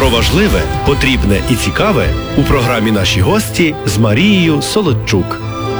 Про важливе, потрібне і цікаве у програмі «Наші гості» з Марією Солодчук.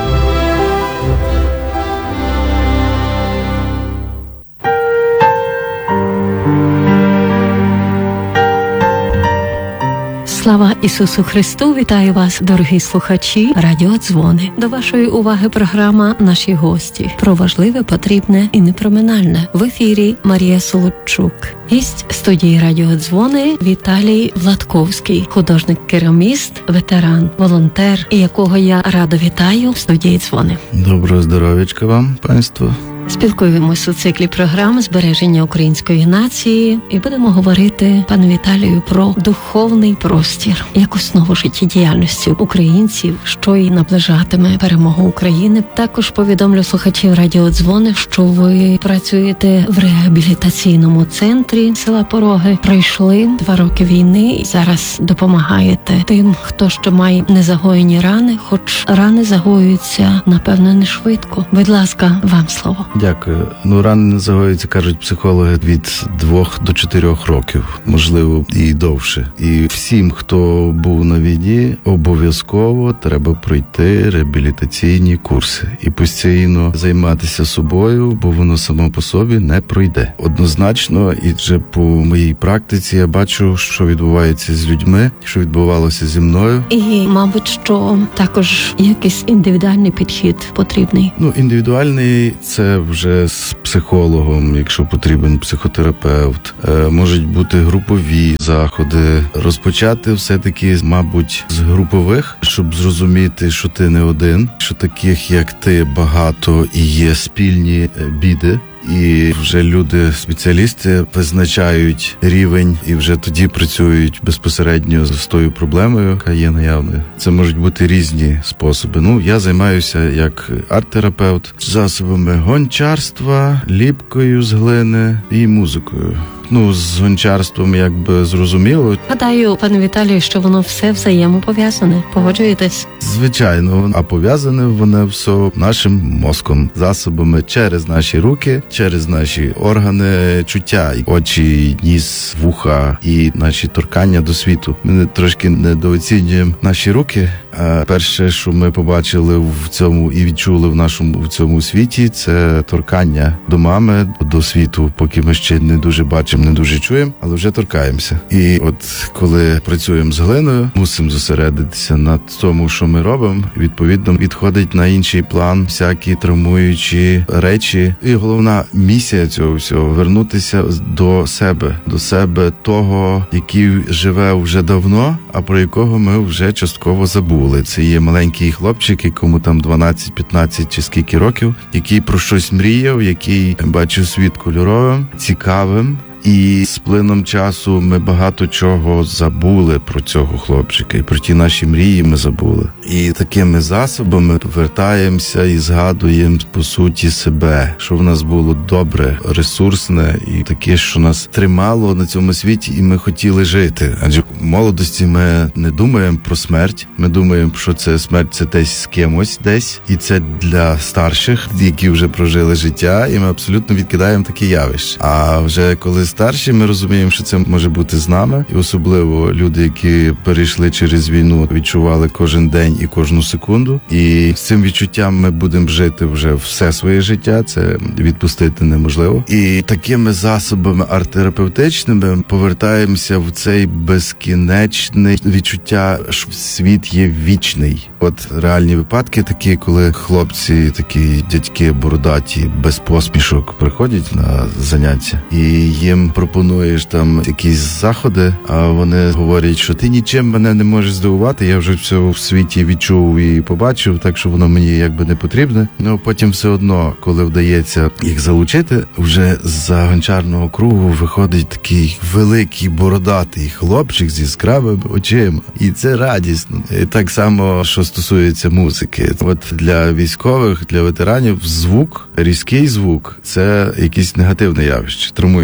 Слава Ісусу Христу! Вітаю вас, дорогі слухачі Радіо Дзвони. До вашої уваги програма «Наші гості». Про важливе, потрібне і непроминальне. В ефірі Марія Солодчук. Гість студії Радіо Дзвони Віталій Владковський, художник-кераміст, ветеран, волонтер, якого я радо вітаю в студії Дзвони. Доброго здоров'ячка вам, панство. Спілкуємось у циклі програм «Збереження української нації» і будемо говорити, пане Віталію, про духовний простір як основу життєдіяльності українців, що й наближатиме перемогу України. Також повідомлю слухачів Радіо Дзвони, що ви працюєте в реабілітаційному центрі села Пороги. Пройшли 2 роки війни і зараз допомагаєте тим, хто ще має незагоєні рани, хоч рани загоюються, напевно, не швидко. Будь ласка, вам слово. Дякую. Рани не загоюються, кажуть психологи, від 2 до 4 років, можливо, і довше. І всім, хто був на війні, обов'язково треба пройти реабілітаційні курси і постійно займатися собою, бо воно само по собі не пройде. Однозначно, і вже по моїй практиці я бачу, що відбувається з людьми, що відбувалося зі мною. І, мабуть, що також якийсь індивідуальний підхід потрібний. Індивідуальний – це вже з психологом, якщо потрібен психотерапевт. Можуть бути групові заходи. Розпочати все-таки, мабуть, з групових, щоб зрозуміти, що ти не один, що таких, як ти, багато і є спільні біди. І вже люди-спеціалісти визначають рівень і вже тоді працюють безпосередньо з тою проблемою, яка є наявною. Це можуть бути різні способи. Я займаюся як арт-терапевт засобами гончарства, ліпкою з глини і музикою. З гончарством якби зрозуміло. Гадаю, пане Віталію, що воно все взаємопов'язане. Погоджуєтесь? Звичайно, а пов'язане воно все нашим мозком, засобами через наші руки, через наші органи чуття, очі, ніс, вуха і наші торкання до світу. Ми трошки недооцінюємо наші руки. А перше, що ми побачили в цьому і відчули в цьому світі, це торкання до мами, до світу, поки ми ще не дуже бачимо, не дуже чуємо, але вже торкаємося. І от коли працюємо з глиною, мусимо зосередитися на тому, що ми робимо, відповідно відходить на інший план всякі травмуючі речі. І головна місія цього всього – вернутися до себе того, який живе вже давно, а про якого ми вже частково забули. Це є маленький хлопчик, якому там 12, 15 чи скільки років, який про щось мріяв, який бачив світ кольоровим, цікавим. І з плином часу ми багато чого забули про цього хлопчика, і про ті наші мрії ми забули. І такими засобами повертаємося і згадуємо, по суті, себе, що в нас було добре, ресурсне і таке, що нас тримало на цьому світі, і ми хотіли жити. Адже в молодості ми не думаємо про смерть, ми думаємо, що це смерть, це десь з кимось десь, і це для старших, які вже прожили життя, і ми абсолютно відкидаємо такі явища. А вже коли старші, ми розуміємо, що це може бути з нами, і особливо люди, які перейшли через війну, відчували кожен день і кожну секунду, і з цим відчуттям ми будемо жити вже все своє життя, це відпустити неможливо. І такими засобами арт-терапевтичними повертаємося в цей безкінечне відчуття, що світ є вічний. От реальні випадки такі, коли хлопці, такі дядьки бородаті, без посмішок приходять на заняття, і їм пропонуєш там якісь заходи, а вони говорять, що ти нічим мене не можеш здивувати, я вже все в світі відчув і побачив, так що воно мені якби не потрібне. Потім все одно, коли вдається їх залучити, вже з-за гончарного кругу виходить такий великий бородатий хлопчик з яскравими очима. І це радісно. І так само, що стосується музики. От для військових, для ветеранів звук, різкий звук – це якесь негативне явище, травмуюче явище.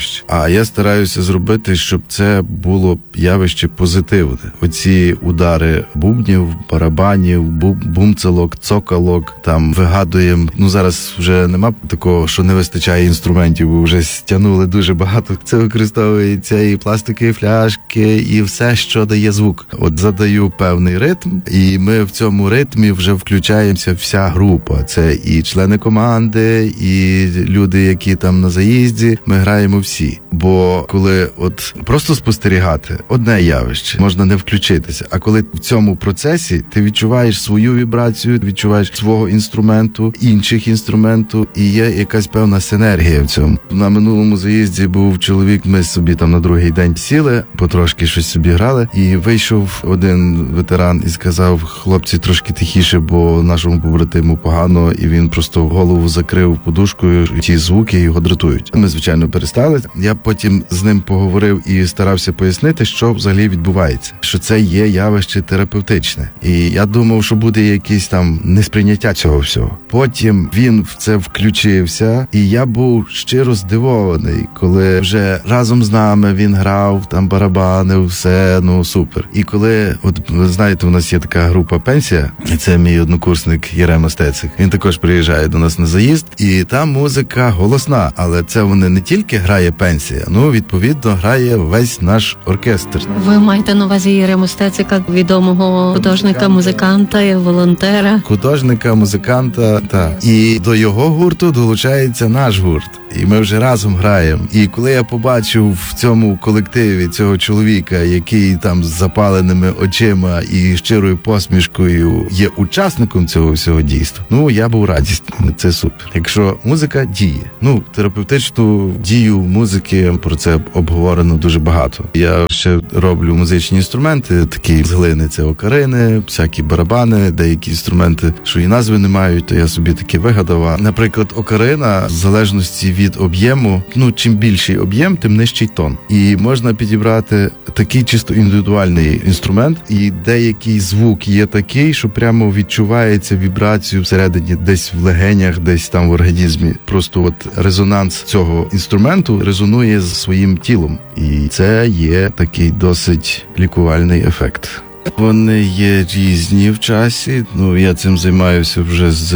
явище. А я стараюся зробити, щоб це було явище позитивне. Оці удари бубнів, барабанів, бумцалок, цоколок, там вигадуємо. Зараз вже нема такого, що не вистачає інструментів, бо вже стягнули дуже багато. Це використовується і пластикові фляшки, і все, що дає звук. От задаю певний ритм, і ми в цьому ритмі вже включаємося вся група. Це і члени команди, і люди, які там на заїзді. Ми граємо всі. Бо коли от просто спостерігати одне явище, можна не включитися. А коли в цьому процесі ти відчуваєш свою вібрацію, відчуваєш свого інструменту, інших інструменту, і є якась певна синергія в цьому. На минулому заїзді був чоловік, ми собі там на другий день сіли, потрошки щось собі грали, і вийшов один ветеран і сказав: хлопці, трошки тихіше, бо нашому побратиму погано, і він просто голову закрив подушкою, ті звуки його дратують. Ми, звичайно, перестали. Я потім з ним поговорив і старався пояснити, що взагалі відбувається. Що це є явище терапевтичне. І я думав, що буде якесь там несприйняття цього всього. Потім він в це включився, і я був щиро здивований, коли вже разом з нами він грав, там барабанив, все, супер. І коли, от ви знаєте, у нас є така група «Пенсія», це мій однокурсник Єрема Стецик. Він також приїжджає до нас на заїзд, і там музика голосна, але це вони не тільки грає «Пенсія», відповідно, грає весь наш оркестр. Ви маєте на увазі Єрему Стецика, відомого художника, музиканта і волонтера? Художника, музиканта, так. І до його гурту долучається наш гурт. І ми вже разом граємо. І коли я побачив в цьому колективі цього чоловіка, який там з запаленими очима і щирою посмішкою є учасником цього всього дійства, я був радісний. Це супер. Якщо музика діє. Терапевтичну дію музики, про це обговорено дуже багато. Я ще роблю музичні інструменти, такі з глини, це окарини, всякі барабани, деякі інструменти, що і назви не мають, то я собі такі вигадав. Наприклад, окарина, в залежності від об'єму, чим більший об'єм, тим нижчий тон. І можна підібрати такий чисто індивідуальний інструмент, і деякий звук є такий, що прямо відчувається вібрацію всередині, десь в легенях, десь там в організмі. Просто от резонанс цього інструменту резонує з своїм тілом. І це є такий досить лікувальний ефект. Вони є різні в часі. Я цим займаюся вже з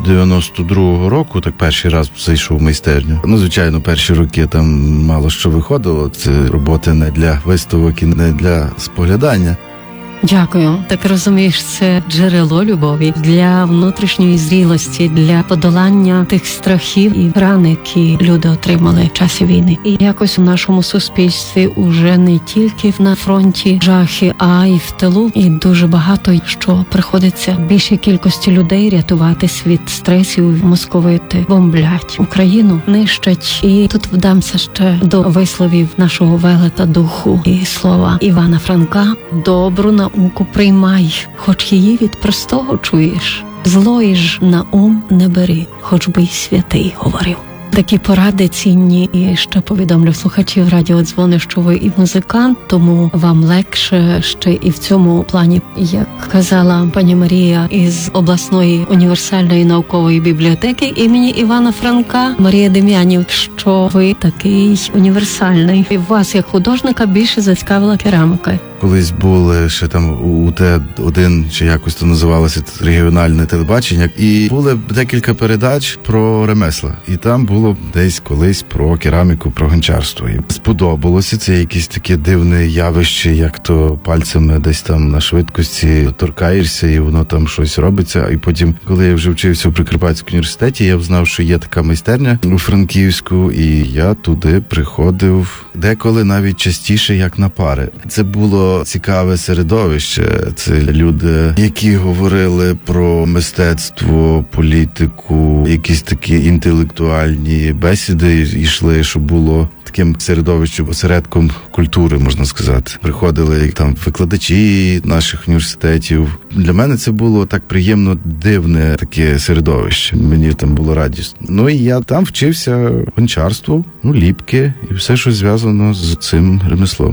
92-го року, так перший раз зайшов в майстерню. Звичайно, перші роки там мало що виходило. Це роботи не для виставок і не для споглядання. Дякую. Так розумієш, це джерело любові для внутрішньої зрілості, для подолання тих страхів і ран, які люди отримали в часі війни. І якось у нашому суспільстві уже не тільки на фронті жахи, а й в тилу. І дуже багато, що приходиться більшій кількості людей рятуватись від стресів. Московити бомблять Україну, нищать. І тут вдамся ще до висловів нашого велета духу і слова Івана Франка: добру науку приймай, хоч її від простого чуєш. Злої ж на ум не бери, хоч би й святий говорив. Такі поради цінні. І ще повідомлю слухачів радіодзвони, що ви і музикант, тому вам легше ще і в цьому плані. Як казала пані Марія із обласної універсальної наукової бібліотеки імені Івана Франка, Марія Дем'янів, що ви такий універсальний. І вас, як художника, більше зацікавила кераміка. Колись були ще там УТ-1, чи якось то називалося регіональне телебачення, і були декілька передач про ремесла. І там було десь колись про кераміку, про гончарство. І сподобалося це якесь таке дивне явище, як то пальцями десь там на швидкості торкаєшся, і воно там щось робиться. І потім, коли я вже вчився в Прикарпатському університеті, я знав, що є така майстерня у Франківську, і я туди приходив деколи навіть частіше, як на пари. Це було цікаве середовище. Це люди, які говорили про мистецтво, політику, якісь такі інтелектуальні бесіди йшли, щоб було таким середовищем, осередком культури, можна сказати. Приходили там викладачі наших університетів. Для мене це було так приємно дивне таке середовище. Мені там було радісно. І я там вчився гончарству, ліпки і все, що зв'язано з цим ремеслом.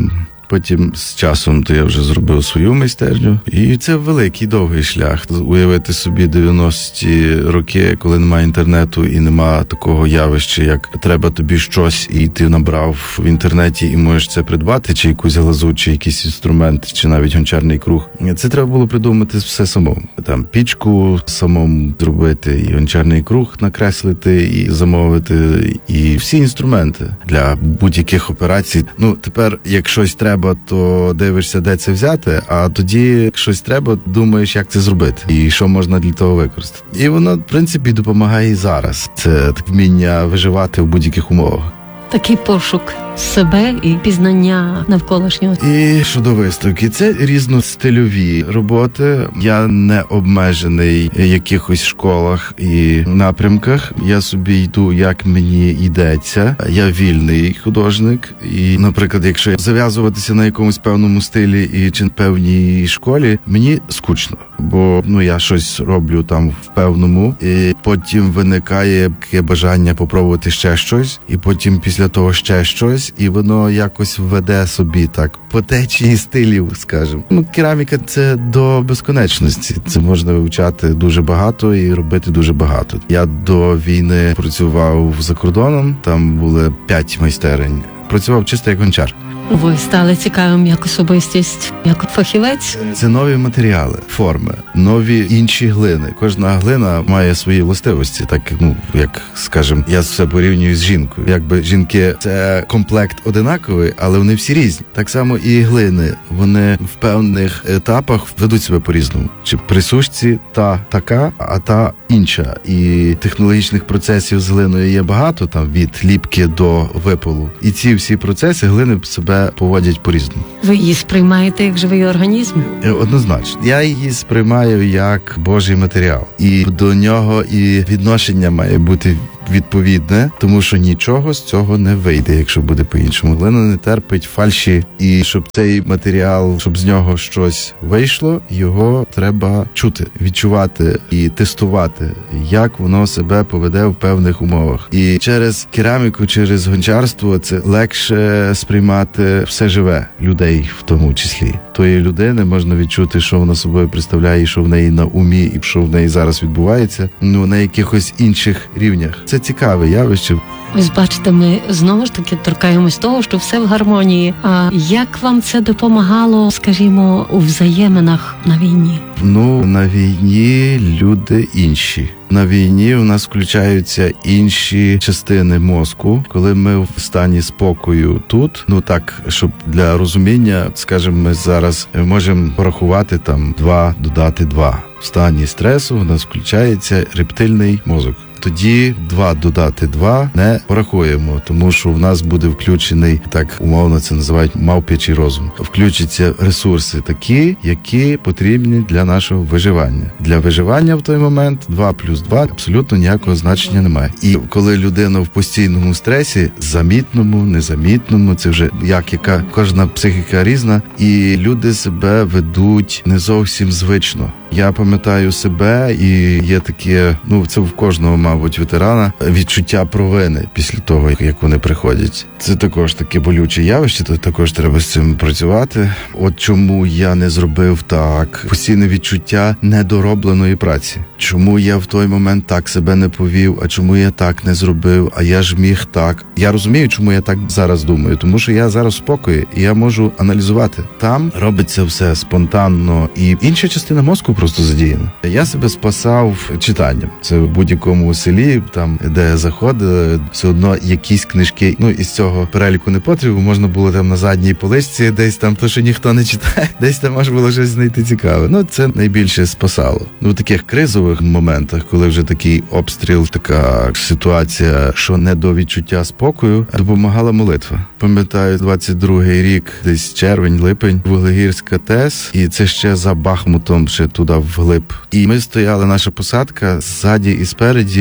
Потім з часом то я вже зробив свою майстерню. І це великий, довгий шлях. Уявити собі 90-ті роки, коли немає інтернету і нема такого явища, як треба тобі щось, і ти набрав в інтернеті і можеш це придбати, чи якусь глазу, чи якийсь інструмент, чи навіть гончарний круг. Це треба було придумати все самому. Там пічку самому зробити, і гончарний круг накреслити, і замовити, і всі інструменти для будь-яких операцій. Тепер, як щось треба, то дивишся, де це взяти, а тоді, як щось треба, думаєш, як це зробити, і що можна для того використати. І воно, в принципі, допомагає і зараз. Це вміння виживати в будь-яких умовах. Такий пошук себе і пізнання навколишнього. І щодо виставки, це різностильові роботи. Я не обмежений в якихось школах і напрямках. Я собі йду, як мені йдеться. Я вільний художник. І, наприклад, якщо зав'язуватися на якомусь певному стилі і чи певній школі, мені скучно. Бо я щось роблю там в певному, і потім виникає таке бажання попробувати ще щось, і потім після того ще щось, і воно якось веде собі так по течії стилів, скажімо. Кераміка – це до безконечності. Це можна вивчати дуже багато і робити дуже багато. Я до війни працював за кордоном, там були 5 майстерень. Працював чисто як гончар. Ви стали цікавим як особистість, як фахівець? Це нові матеріали, форми, нові інші глини. Кожна глина має свої властивості. Так, як, скажімо, я все порівнюю з жінкою. Якби жінки – це комплект одинаковий, але вони всі різні. Так само і глини. Вони в певних етапах ведуть себе по-різному. Чи при сушці та така, а та інша. І технологічних процесів з глиною є багато, там від ліпки до випалу. І ці всі процеси глини себе поводять по-різному. Ви її сприймаєте як живий організм? Однозначно. Я її сприймаю як Божий матеріал. І до нього і відношення має бути відповідне, тому що нічого з цього не вийде, якщо буде по-іншому. Глина не терпить фальші, і щоб цей матеріал, щоб з нього щось вийшло, його треба чути, відчувати і тестувати, як воно себе поведе в певних умовах. І через кераміку, через гончарство це легше сприймати все живе, людей в тому числі. Тої людини можна відчути, що вона собою представляє, і що в неї на умі, і що в неї зараз відбувається, на якихось інших рівнях. Це цікаве явище. Ось бачите, ми знову ж таки торкаємось того, що все в гармонії. А як вам це допомагало, скажімо, у взаєминах на війні? На війні люди інші. На війні у нас включаються інші частини мозку, коли ми в стані спокою тут. Так, щоб для розуміння, скажімо, ми зараз можемо порахувати 2 додати 2. В стані стресу у нас включається рептильний мозок. Тоді 2 додати 2 не порахуємо, тому що в нас буде включений, так умовно це називають мавпячий розум. Включаться ресурси такі, які потрібні для нашого виживання. Для виживання в той момент 2 плюс 2 абсолютно ніякого значення немає. І коли людина в постійному стресі, замітному, незамітному, це вже яка кожна психіка різна, і люди себе ведуть не зовсім звично. Я пам'ятаю себе, і є таке, це в кожного, мабуть, ветерана, відчуття провини після того, як вони приходять. Це також таке болюче явище, то також треба з цим працювати. От чому я не зробив так. Постійне відчуття недоробленої праці. Чому я в той момент так себе не повів, а чому я так не зробив, а я ж міг так. Я розумію, чому я так зараз думаю, тому що я зараз в спокої, і я можу аналізувати. Там робиться все спонтанно, і інша частина мозку просто задіяна. Я себе спасав читанням. Це в будь-якому селі, там, де заходили, все одно якісь книжки, із цього переліку не потрібно, можна було там на задній поличці, десь там то, що ніхто не читає, десь там можна було щось знайти цікаве. Це найбільше спасало. В таких кризових моментах, коли вже такий обстріл, така ситуація, що не до відчуття спокою, допомагала молитва. Пам'ятаю, 22-й рік, десь червень-липень, Вуглегірська ТЕС, і це ще за Бахмутом, ще туди вглиб. І ми стояли, наша посадка, ззаді і спереді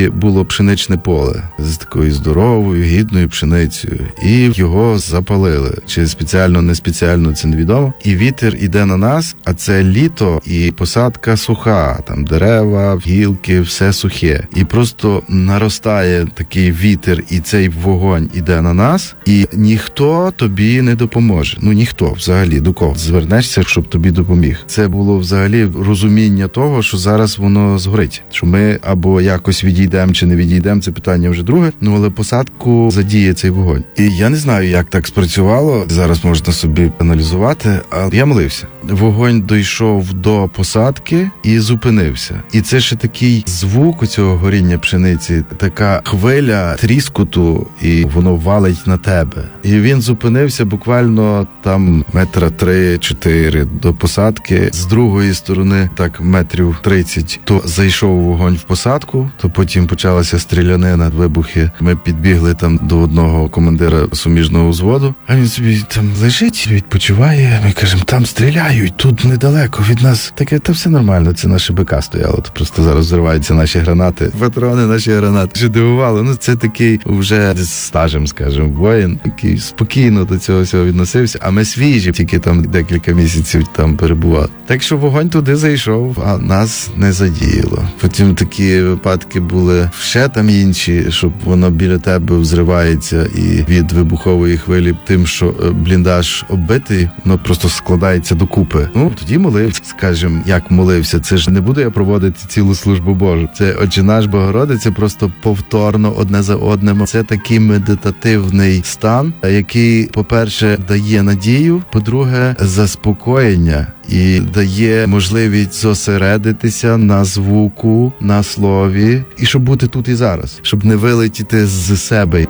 і було пшеничне поле з такою здоровою, гідною пшеницею. І його запалили. Чи спеціально, не спеціально, це невідомо. І вітер іде на нас, а це літо, і посадка суха. Там дерева, гілки, все сухе. І просто наростає такий вітер, і цей вогонь іде на нас, і ніхто тобі не допоможе. Ну, ніхто взагалі. До кого звернешся, щоб тобі допоміг. Це було взагалі розуміння того, що зараз воно згорить. Що ми або якось відійдемо, чи не відійдемо, це питання вже друге. Ну, але посадку задіє цей вогонь. І я не знаю, як так спрацювало. Зараз можна собі аналізувати, але я молився. Вогонь дійшов до посадки і зупинився. І це ще такий звук у цього горіння пшениці, така хвиля тріскоту, і воно валить на тебе. І він зупинився буквально там 3-4 до посадки. З другої сторони, так 30 метрів, то зайшов вогонь в посадку, то потім почалася стрілянина, вибухи. Ми підбігли там до одного командира суміжного взводу, а він собі там лежить, відпочиває. Ми кажемо, там стріляють, тут недалеко від нас. Таке, та все нормально, це наше БК стояло. То просто зараз взриваються наші гранати. Патрони наші гранати. Що дивувало, ну це такий вже з стажем, скажімо, воїн, який спокійно до цього всього відносився, а ми свіжі, тільки там декілька місяців там перебували. Так що вогонь туди зайшов, а нас не задіяло. Потім такі випадки були ще там інші, щоб воно біля тебе взривається і від вибухової хвилі тим, що бліндаж оббитий, воно просто складається докупи. Ну, тоді молився, скажімо, як молився. Це ж не буду я проводити цілу службу Божу. Це Отче наш, Богородиця, просто повторно одне за одним. Це такий медитативний стан, який, по-перше, дає надію, по-друге, заспокоєння і дає можливість зосередитися на звуку, на слові, і щоб бути тут і зараз, щоб не вилетіти з себе.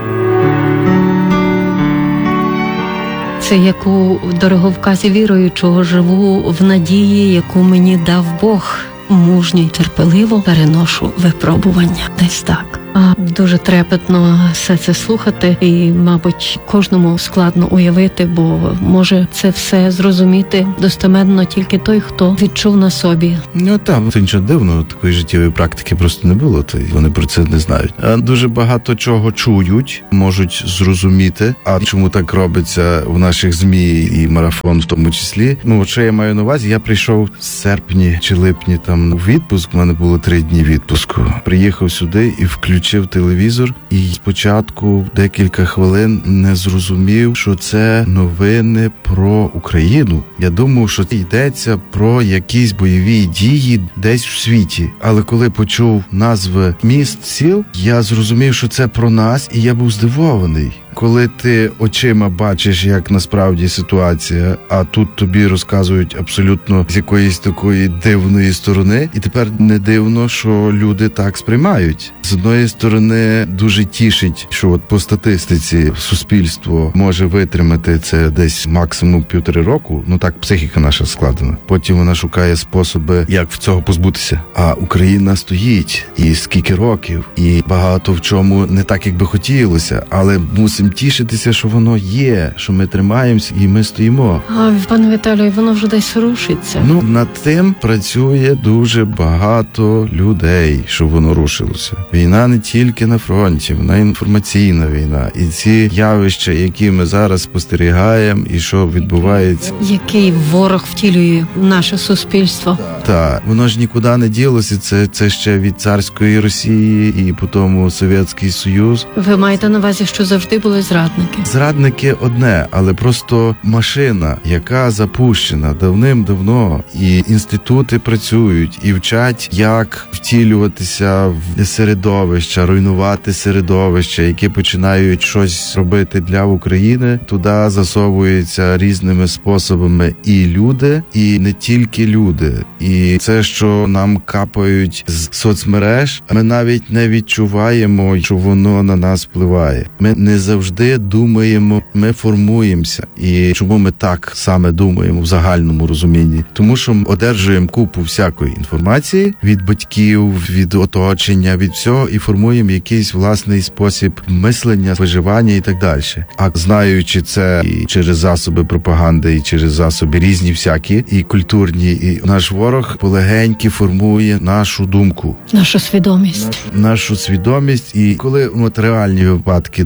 Це як у дороговказі віруючого живу в надії, яку мені дав Бог. Мужньо й терпеливо переношу випробування. Десь так. А дуже трепетно все це слухати, і, мабуть, кожному складно уявити, бо може це все зрозуміти достеменно тільки той, хто відчув на собі. Ну там, це нічого дивного, такої життєвої практики просто не було, то вони про це не знають. А дуже багато чого чують, можуть зрозуміти, а чому так робиться в наших ЗМІ і марафон в тому числі. Ну, от що я маю на увазі, я прийшов в серпні чи липні там у відпуск, в мене було 3 дні відпуску. Приїхав сюди і включив телевізор, і спочатку декілька хвилин не зрозумів, що це новини про Україну. Я думав, що йдеться про якісь бойові дії десь в світі. Але коли почув назви міст, сіл, я зрозумів, що це про нас, і я був здивований. Коли ти очима бачиш, як насправді ситуація, а тут тобі розказують абсолютно з якоїсь такої дивної сторони, і тепер не дивно, що люди так сприймають. З одної сторони, дуже тішить, що от по статистиці суспільство може витримати це десь максимум 1,5 року. Ну так психіка наша складена. Потім вона шукає способи, як в цього позбутися. А Україна стоїть, і скільки років, і багато в чому не так, як би хотілося, але мусимо тішитися, що воно є, що ми тримаємося і ми стоїмо. А, пане Віталію, воно вже десь рушиться. Ну, над тим працює дуже багато людей, щоб воно рушилося. Війна не тільки на фронті, вона інформаційна війна. І ці явища, які ми зараз спостерігаємо, і що відбувається. Який ворог втілює в наше суспільство. Так, воно ж нікуди не ділося, це ще від царської Росії і потім Совєтський Союз. Ви маєте на увазі, що завжди були зрадники? Зрадники одне, але просто машина, яка запущена давним-давно, і інститути працюють, і вчать, як втілюватися в середовища, руйнувати середовища, які починають щось робити для України. Туди засовуються різними способами і люди, і не тільки люди. І це, що нам капають з соцмереж, ми навіть не відчуваємо, що воно на нас впливає. Ми не завжди думаємо, ми формуємося. І чому ми так саме думаємо в загальному розумінні? Тому що ми одержуємо купу всякої інформації від батьків, від оточення, від всього, і формуємо якийсь власний спосіб мислення, виживання і так далі. А знаючи це і через засоби пропаганди, і через засоби різні всякі, і культурні, і наш ворог ворог полегеньки формує нашу думку. Нашу свідомість. Нашу свідомість. І коли от реальні випадки,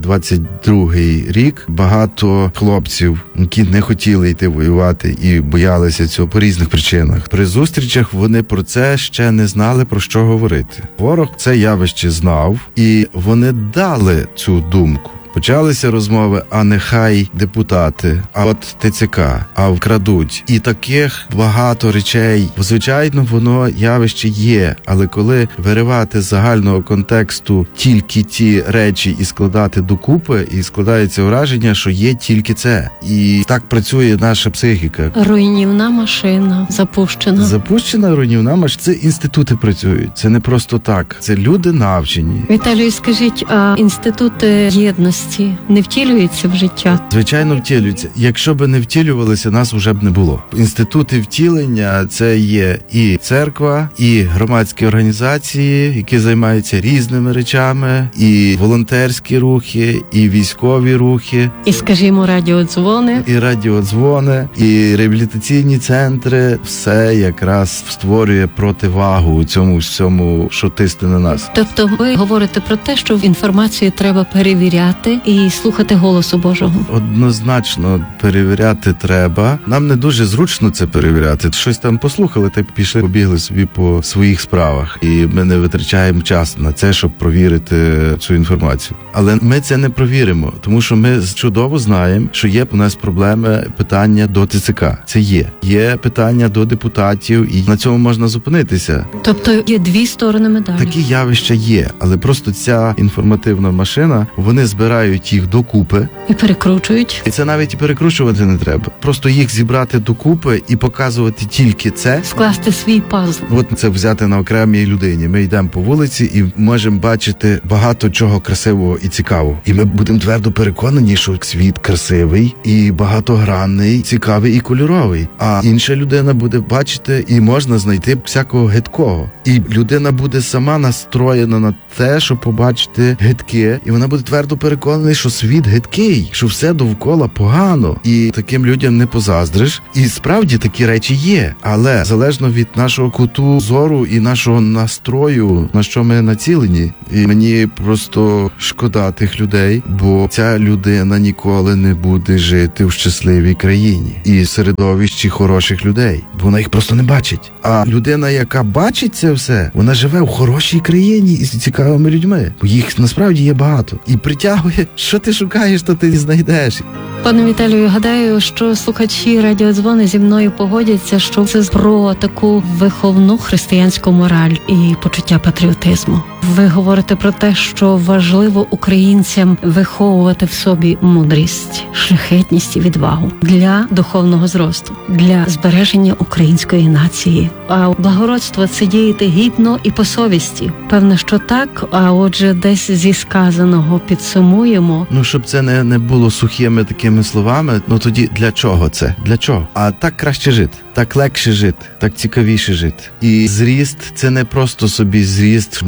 22-й рік, багато хлопців, які не хотіли йти воювати і боялися цього по різних причинах. При зустрічах вони про це ще не знали, про що говорити. Ворог це явище знав, і вони дали цю думку. Почалися розмови, а нехай депутати, а от ТЦК, а вкрадуть. І таких багато речей. Звичайно, воно явище є, але коли виривати з загального контексту тільки ті речі і складати докупи, і складається враження, що є тільки це. І так працює наша психіка. Руйнівна машина запущена. Запущена руйнівна машина. Це інститути працюють. Це не просто так. Це люди навчені. Віталію, скажіть, а інститути єдності не втілюються в життя? Звичайно, втілюються. Якщо б не втілювалися, нас вже б не було. Інститути втілення – це є і церква, і громадські організації, які займаються різними речами, і волонтерські рухи, і військові рухи. І, скажімо, радіодзвони. І радіодзвони, і реабілітаційні центри. Все якраз створює противагу у цьому всьому, що тисне на нас. Тобто ви говорите про те, що інформацію треба перевіряти і слухати голосу Божого. Однозначно перевіряти треба. Нам не дуже зручно це перевіряти. Щось там послухали, та пішли, побігли собі по своїх справах. І ми не витрачаємо час на це, щоб провірити цю інформацію. Але ми це не провіримо, тому що ми чудово знаємо, що є у нас проблеми, питання до ТЦК. Це є. Є питання до депутатів, і на цьому можна зупинитися. Тобто є дві сторони медалі. Такі явища є, але просто ця інформативна машина, вони збирають їх докупи. І перекручують. І це навіть і перекручувати не треба. Просто їх зібрати докупи і показувати тільки це. Скласти свій пазл. От це взяти на окремій людині. Ми йдемо по вулиці і можемо бачити багато чого красивого і цікавого. І ми будемо твердо переконані, що світ красивий і багатогранний, цікавий і кольоровий. А інша людина буде бачити і можна знайти всякого гидкого. І людина буде сама настроєна на те, щоб побачити гидке. І вона буде твердо переконаний, що світ гидкий, що все довкола погано. І таким людям не позаздриш. І справді такі речі є. Але залежно від нашого куту зору і нашого настрою, на що ми націлені. І мені просто шкода тих людей, бо ця людина ніколи не буде жити в щасливій країні. І в середовищі хороших людей. Вона їх просто не бачить. А людина, яка бачить це все, вона живе в хорошій країні із цікавими людьми. Бо їх насправді є багато. І притягує, що ти шукаєш, то ти знайдеш. Пане Віталію, гадаю, що слухачі радіодзвони зі мною погодяться, що це про таку виховну християнську мораль і почуття патріотизму. Ви говорите про те, що важливо українцям виховувати в собі мудрість, шляхетність і відвагу для духовного зросту, для збереження української нації. А благородство – це діяти гідно і по совісті. Певно, що так, а отже, десь зі сказаного підсумуємо. Щоб це не було сухими такими словами, тоді для чого це? Для чого? А так краще жити, так легше жити, так цікавіше жити. І зріст – це не просто собі зріст,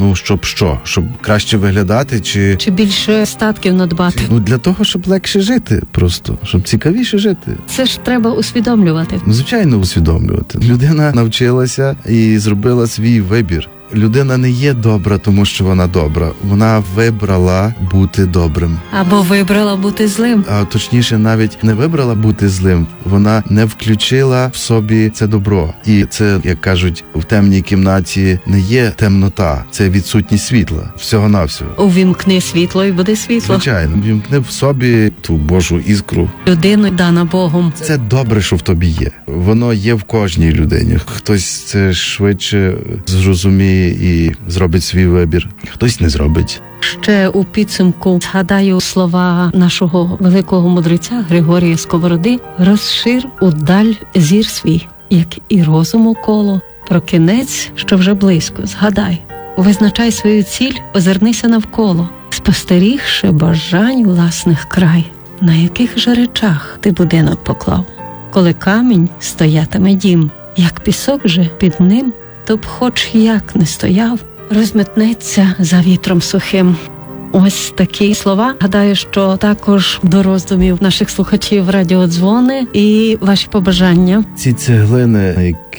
щоб краще виглядати, чи більше статків надбати. Для того, щоб легше жити просто, щоб цікавіше жити. Це ж треба усвідомлювати. Звичайно, усвідомлювати. Людина навчилася і зробила свій вибір. Людина не є добра, тому що вона добра. Вона вибрала бути добрим. Або вибрала бути злим. А точніше, навіть не вибрала бути злим. Вона не включила в собі це добро. І це, як кажуть, в темній кімнаті не є темнота. Це відсутність світла. Всього-навсього. Увімкни світло і буде світло. Звичайно. Вімкни в собі ту Божу іскру. Людину дана Богом. Це добре, що в тобі є. Воно є в кожній людині. Хтось це швидше зрозуміє і зробить свій вибір. Хтось не зробить. Ще у підсумку згадаю слова нашого великого мудреця Григорія Сковороди: «Розшир удаль зір свій, як і розуму коло, про кінець, що вже близько, згадай. Визначай свою ціль, озирнися навколо, спостерігши бажань власних край, на яких же речах ти будинок поклав. Коли камінь стоятиме дім, як пісок же під ним, то б хоч як не стояв, розметнеться за вітром сухим». Ось такі слова. Гадаю, що також до роздумів наших слухачів радіодзвони і ваші побажання. Ці цеглини, на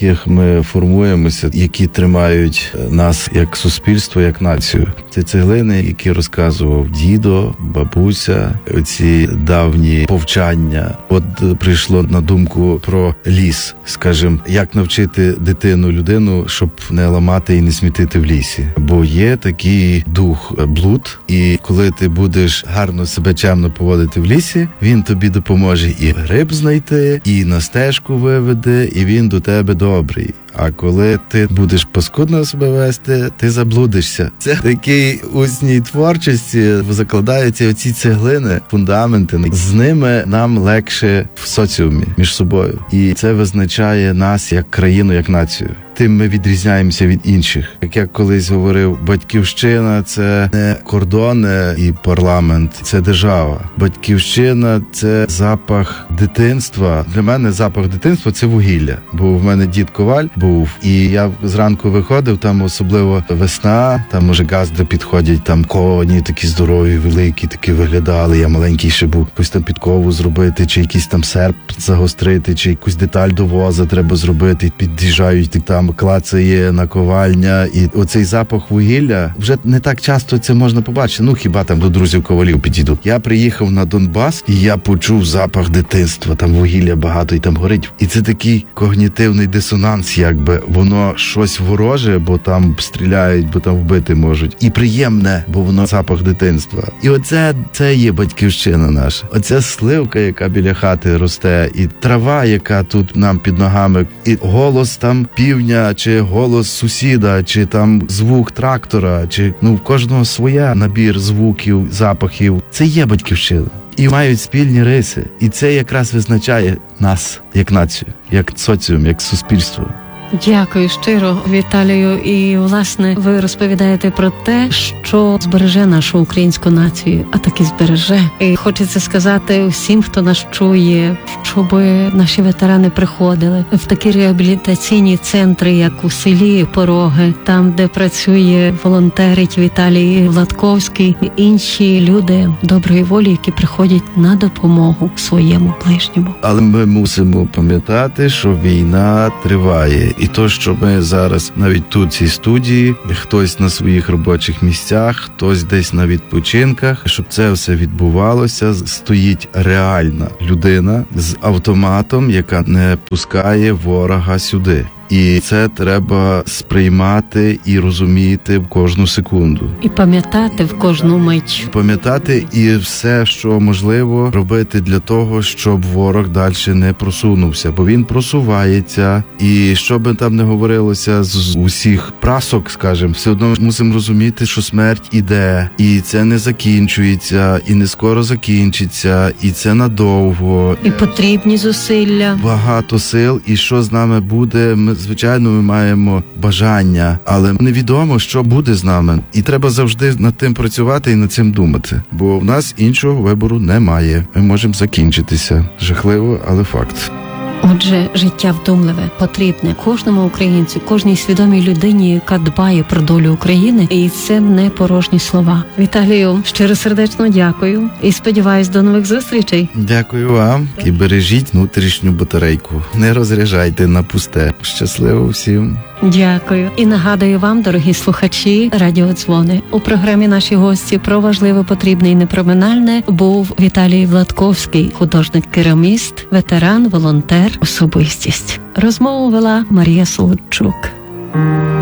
яких ми формуємося, які тримають нас як суспільство, як націю. Це цеглини, які розказував дідо, бабуся, оці давні повчання. От прийшло на думку про ліс, скажімо, як навчити людину, щоб не ламати і не смітити в лісі. Бо є такий дух блуд, і коли ти будеш гарно себе чемно поводити в лісі, він тобі допоможе і гриб знайти, і на стежку виведе, і він до тебе добрий. А коли ти будеш паскудно себе вести, ти заблудишся. Це такій усній творчості закладаються оці цеглини, фундаменти. З ними нам легше в соціумі між собою. І це визначає нас як країну, як націю. Тим ми відрізняємося від інших. Як я колись говорив, батьківщина – це не кордони і парламент, це держава. Батьківщина – це запах дитинства. Для мене запах дитинства – це вугілля. Бо в мене дід коваль був, і я зранку виходив, там особливо весна, там уже газди підходять, там коні такі здорові, великі, такі виглядали, я маленький ще був. Якусь там підкову зробити, чи якийсь там серп загострити, чи якусь деталь до воза треба зробити, під'їжджають там клацає наковальня, і оцей запах вугілля вже не так часто це можна побачити. Ну, хіба там до друзів ковалів підійдуть. Я приїхав на Донбас, і я почув запах дитинства, там вугілля багато і там горить. І це такий когнітивний дисонанс, якби воно щось вороже, бо там стріляють, бо там вбити можуть. І приємне, бо воно запах дитинства. І це є батьківщина наша. Оця сливка, яка біля хати росте, і трава, яка тут нам під ногами, і голос там півня, чи голос сусіда, чи там звук трактора, чи в кожного своя набір звуків, запахів. Це є батьківщина. І мають спільні риси. І це якраз визначає нас як націю, як соціум, як суспільство. Дякую щиро, Віталію. І, власне, ви розповідаєте про те, що збереже нашу українську націю, а таки збереже. І хочеться сказати всім, хто нас чує, щоб наші ветерани приходили в такі реабілітаційні центри, як у селі Пороги, там, де працює волонтерить Віталій Владковський і інші люди доброї волі, які приходять на допомогу своєму ближньому. Але ми мусимо пам'ятати, що війна триває. І то, що ми зараз навіть тут, в цій студії, хтось на своїх робочих місцях, хтось десь на відпочинках, щоб це все відбувалося, стоїть реальна людина з автоматом, яка не пускає ворога сюди. І це треба сприймати і розуміти в кожну секунду. І пам'ятати в кожну мить. Пам'ятати і все, що можливо, робити для того, щоб ворог далі не просунувся. Бо він просувається. І що би там не говорилося з усіх прасок, скажімо, все одно мусимо розуміти, що смерть іде. І це не закінчується, і не скоро закінчиться, і це надовго. І потрібні зусилля. Багато сил. І що з нами буде, звичайно, ми маємо бажання, але невідомо, що буде з нами. І треба завжди над тим працювати і над цим думати. Бо в нас іншого вибору немає. Ми можемо закінчитися. Жахливо, але факт. Отже, життя вдумливе, потрібне кожному українцю, кожній свідомій людині, яка дбає про долю України. І це не порожні слова. Віталію, щиросердечно дякую і сподіваюсь до нових зустрічей. Дякую вам і бережіть внутрішню батарейку. Не розряджайте на пусте. Щасливо всім. Дякую. І нагадую вам, дорогі слухачі, радіодзвони. У програмі наші гості про важливе, потрібне і непроминальне був Віталій Владковський, художник-кераміст, ветеран, волонтер, особистість. Розмову вела Марія Солодчук.